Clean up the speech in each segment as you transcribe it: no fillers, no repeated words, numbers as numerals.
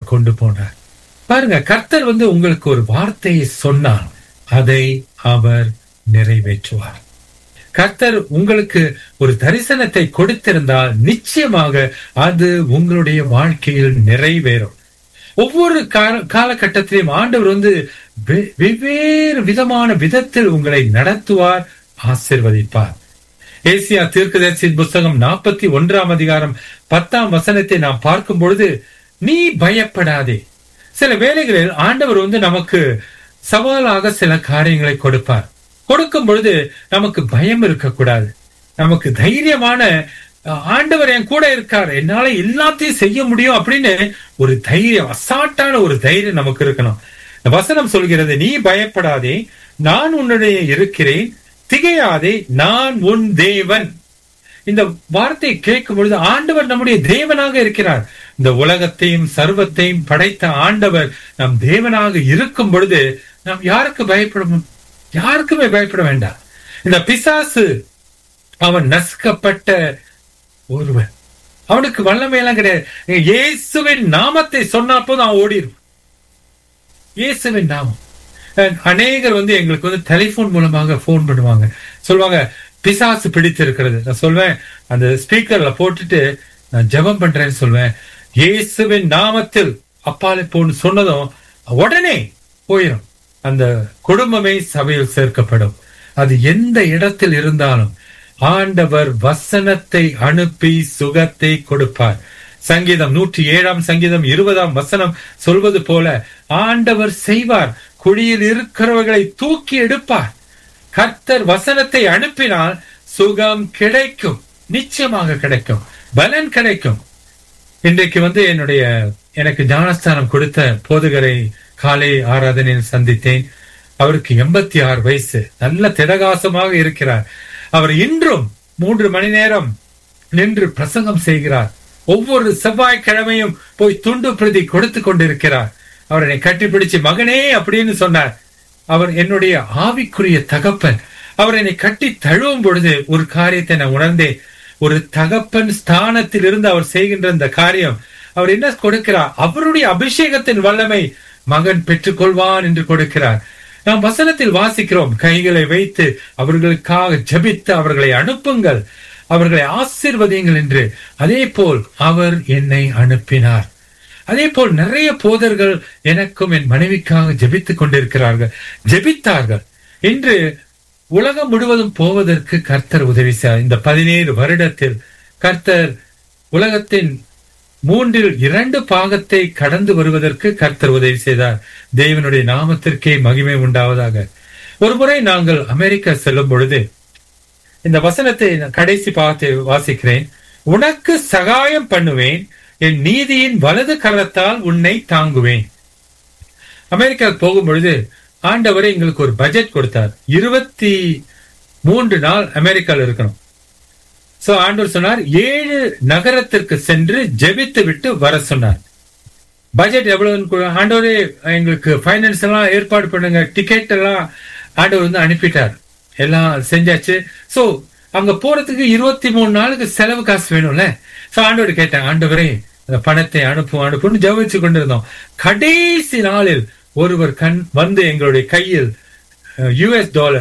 கொண்டு போனார். பாருங்க, கர்த்தர் உங்களுக்கு ஒரு வார்த்தையை சொன்னால் அதை அவர் நிறைவேற்றுவார். கர்த்தர் உங்களுக்கு ஒரு தரிசனத்தை கொடுத்திருந்தால் நிச்சயமாக அது உங்களுடைய வாழ்க்கையில் நிறைவேறும். ஒவ்வொரு காலகட்டத்திலும் ஆண்டவர் வெவ்வேறு விதமான விதத்தில் உங்களை நடத்துவார், ஆசீர்வதிப்பார். ஏசியா தீர்க்கதரிசியின் புஸ்தகம் 41 அதிகாரம் 10 நாம் பார்க்கும் பொழுது, நீ பயப்படாதே. சில வேளைகளில் ஆண்டவர் நமக்கு சவாலாக சில காரியங்களை கொடுப்பார். கொடுக்கும் பொழுது நமக்கு பயம் இருக்கக்கூடாது. நமக்கு தைரியமான, ஆண்டவர் என் கூட இருக்கார், என்னால எல்லாத்தையும் செய்ய முடியும் அப்படின்னு ஒரு தைரியம், அசால்ட்டான ஒரு தைரியம் நமக்கு இருக்கணும். வசனம் சொல்கிறது, நீ பயப்படாதே, நான் உன்னுடைய இருக்கிறேன், திகையாதே, நான் உன் தேவன். இந்த வார்த்தையை கேட்கும் பொழுது ஆண்டவர் நம்முடைய தேவனாக இருக்கிறார். இந்த உலகத்தையும் சர்வத்தையும் படைத்த ஆண்டவர் நம் தேவனாக இருக்கும் பொழுது நாம் யாருக்குமே பயப்பட வேண்டாம். இந்த பிசாசு அவன் நசுக்கப்பட்ட ஒருவன், அவனுக்கு வல்லமையெல்லாம் கிடையாது. இயேசுவின் நாமத்தை சொன்னா போதும் அவன் ஓடிடும். இயேசுவின் நாமம். அநேகர் எங்களுக்கு டெலிபோன் மூலமாக போன் பண்ணுவாங்க, சொல்லுவாங்க பிசாசு பிடித்திருக்கிறது. நான் சொல்வேன், அந்த ஸ்பீக்கர்ல போட்டுட்டு நான் ஜெபம் பண்றேன்னு சொல்வேன். இயேசுவின் நாமத்தில் அப்பாலே போன்னு சொன்னதும் உடனே போயிடும். அந்த குடும்பமே சபையில் சேர்க்கப்படும். அது எந்த இடத்தில் இருந்தாலும் ஆண்டவர் வசனத்தை அனுப்பி சுகத்தை கொடுப்பார். சங்கீதம் 107 சங்கீதம் 20 சொல்வது போல ஆண்டவர் செய்வார். குழியில் இருக்கிறவர்களை தூக்கி எடுப்பார். கர்த்தர் வசனத்தை அனுப்பினால் சுகம் கிடைக்கும், நிச்சயமாக கிடைக்கும், பலன் கிடைக்கும். இன்றைக்கு எனக்கு ஞானஸ்தானம் கொடுத்த போதகரை காலை ஆராதனையில் சந்தித்தேன். அவருக்கு 86 வயசு, நல்ல திடகாசமாக இருக்கிறார். அவர் இன்றும் 3 மணி நேரம் நின்று பிரசங்கம் செய்கிறார். ஒவ்வொரு செவ்வாய்க்கிழமையும் போய் துண்டு பிரதி கொடுத்து கொண்டிருக்கிறார். அவர் என்னை கட்டிப்பிடிச்சு மகனே அப்படின்னு சொன்னார். அவர் என்னுடைய ஆவிக்குரிய தகப்பன். அவர் என்னை கட்டி தழுவும் பொழுது ஒரு காரியத்தை நான் உணர்ந்தேன். ஒரு தகப்பன் ஸ்தானத்தில் இருந்து அவர் செய்கின்ற இந்த காரியம், அவர் என்ன கொடுக்கிறார்? அவருடைய அபிஷேகத்தின் வல்லமை மகன் பெற்றுக்கொள்வான் என்று கொடுக்கிறார். நாம் வசனத்தில் வாசிக்கிறோம், கைகளை வைத்து அவர்களுக்காக ஜெபித்து அவர்களை அனுப்புங்கள், அவர்களை ஆசீர்வதியுங்கள் என்று. அதே போல் அவர் என்னை அனுப்பினார். அதே போல் நிறைய போதர்கள் எனக்கும் என் மனைவிக்காக ஜெபித்துக் கொண்டிருக்கிறார்கள், ஜெபித்தார்கள். இன்று உலகம் முழுவதும் போவதற்கு கர்த்தர் உதவி செய்தார். இந்த 17 வருடத்தில் கர்த்தர் உலகத்தின் 2/3 பாகத்தை கடந்து வருவதற்கு கர்த்தர் உதவி செய்தார். தேவனுடைய நாமத்திற்கே மகிமை உண்டாவதாக. ஒரு முறை நாங்கள் அமெரிக்கா செல்லும் பொழுது இந்த வசனத்தை கடைசி பாகத்தை வாசிக்கிறேன். உனக்கு சகாயம் பண்ணுவேன், என் நீதியின் வலது கரத்தால் உன்னை தாங்குவேன். அமெரிக்கா போகும் பொழுது ஆண்டவரை எங்களுக்கு ஒரு பட்ஜெட் கொடுத்தார். 23 நாள் அமெரிக்காவில் இருக்கணும். சோ ஆண்டவர் சொன்னார், 7 நகரத்திற்கு சென்று ஜெபித்து விட்டு வர சொன்னார். பட்ஜெட் எவ்வளவு? ஆண்டவரே எங்களுக்கு பைனான்ஸ் எல்லாம் ஏற்பாடு பண்ணுங்க, டிக்கெட் எல்லாம் ஆண்டவர் அனுப்பிட்டார், எல்லாம் செஞ்சாச்சு. சோ அங்க போறதுக்கு 23 நாளுக்கு செலவு காசு வேணும்ல. சோ ஆண்டவர் கேட்டேன், ஆண்டவரே அந்த பணத்தை அனுப்புன்னு ஜெபிச்சு கொண்டிருந்தோம். கடைசி நாளில் ஒருவர் எங்களுடைய கையில் US டாலர்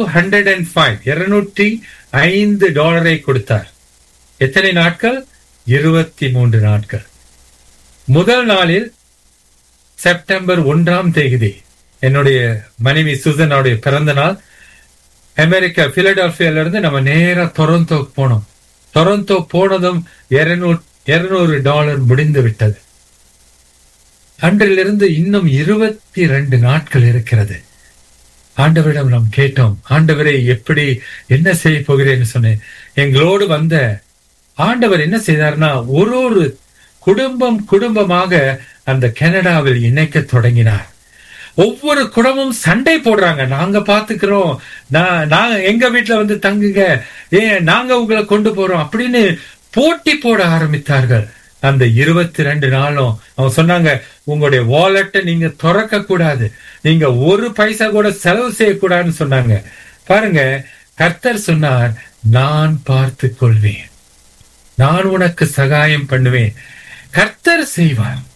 $205 கொடுத்தார். எத்தனை நாட்கள்? 23 நாட்கள். முதல் நாளில் செப்டம்பர் 1 என்னுடைய மனைவி சுசனுடைய பிறந்த நாள். அமெரிக்கா பிலடெல்பியால இருந்து நம்ம நேரா டொரண்டோ போனோம். டொரண்டோ போனதும் $200 முடிந்து விட்டது. அன்றிலிருந்து இன்னும் 22 நாட்கள் இருக்கிறது. ஆண்டவரிடம் நாம் கேட்டோம், ஆண்டவரை எப்படி என்ன செய்ய போகிறேன்னு சொன்னேன். எங்களோடு வந்த ஆண்டவர் என்ன செய்தார்னா, ஒரு குடும்பமாக அந்த கனடாவில் இணைக்க தொடங்கினார். ஒவ்வொரு குடும்பமும் சண்டை போடுறாங்க, நாங்க பாத்துக்கிறோம், நாங்க எங்க வீட்டுல தங்குங்க, நாங்க உங்களை கொண்டு போறோம் அப்படின்னு போட்டி போட ஆரம்பித்தார்கள். அந்த 22 நாளும் அவங்க சொன்னாங்க, உங்களுடைய வாலெட்டை நீங்க திறக்க கூடாது, நீங்க ஒரு பைசா கூட செலவு செய்யக்கூடாதுன்னு சொன்னாங்க. பாருங்க, கர்த்தர் சொன்னார், நான் பார்த்து கொள்வேன், நான் உனக்கு சகாயம் பண்ணுவேன். கர்த்தர் செய்வார்.